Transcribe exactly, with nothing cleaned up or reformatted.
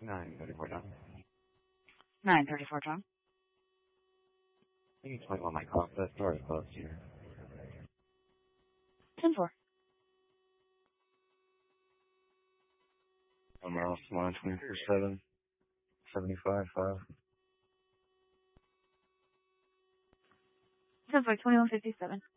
nine thirty-four John. nine thirty-four John. I think it's twenty-one my call. The door is closed here. ten four. I'm Ross, line twenty-four seven, seventy-five five. ten four, twenty-one fifty-seven.